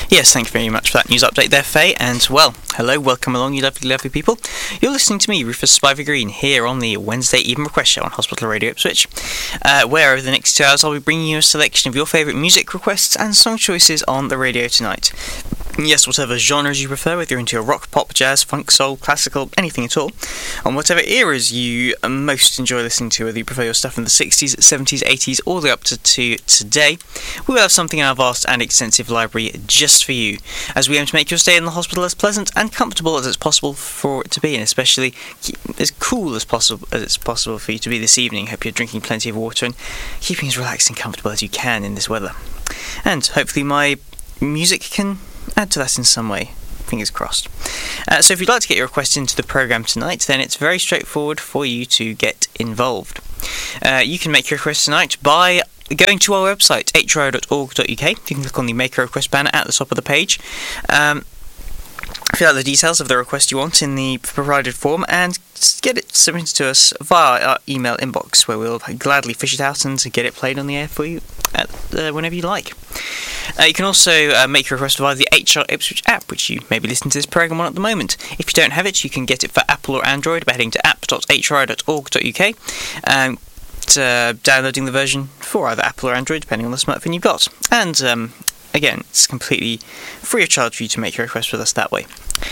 Yes, thank you very much for that news update there, Faye. And, well, hello, welcome along, you lovely, lovely people. You're listening to me, Rufus Spiver Green, here on the Wednesday Evening Request Show on Hospital Radio Ipswich, where over the next 2 hours I'll be bringing you a selection of your favourite music requests and song choices on the radio tonight. Yes, whatever genres you prefer, whether you're into your rock, pop, jazz, funk, soul, classical, anything at all, on whatever eras you most enjoy listening to, whether you prefer your stuff in the 60s, 70s, 80s, all the way up to today, we will have something in our vast and extensive library just for you, as we aim to make your stay in the hospital as pleasant and comfortable as it's possible for it to be, and especially as cool as it's possible for you to be this evening. Hope you're drinking plenty of water and keeping as relaxed and comfortable as you can in this weather. And hopefully my music can add to that in some way. Fingers crossed. So if you'd like to get your request into the programme tonight, then it's very straightforward for you to get involved. You can make your request tonight by going to our website, hro.org.uk. You can click on the Make a Request banner at the top of the page. Fill out the details of the request you want in the provided form and get it submitted to us via our email inbox, where we'll gladly fish it out and get it played on the air for you whenever you like. You can also make your request via the HR Ipswich app, which you may be listening to this programme on at the moment. If you don't have it, you can get it for Apple or Android by heading to app.hri.org.uk and downloading the version for either Apple or Android, depending on the smartphone you've got. And again, it's completely free of charge for you to make your request with us that way.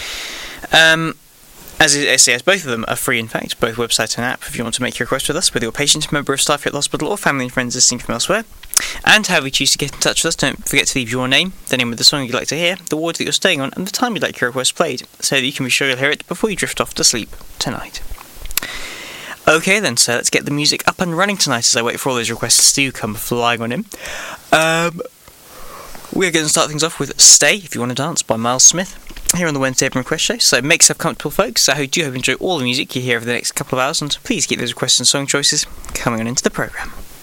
As both of them are free, in fact, both website and app, if you want to make your request with us, whether you're a patient, member of staff here at the hospital, or family and friends listening from elsewhere. And however you choose to get in touch with us, don't forget to leave your name, the name of the song you'd like to hear, the ward that you're staying on, and the time you'd like your request played, so that you can be sure you'll hear it before you drift off to sleep tonight. Okay then, so let's get the music up and running tonight as I wait for all those requests to come flying on in. We're going to start things off with Stay, If You Want to Dance, by Miles Smith, here on the Wednesday Evening Request Show. So make yourself comfortable, folks. I do hope you enjoy all the music you hear over the next couple of hours, and please keep those requests and song choices coming on into the programme.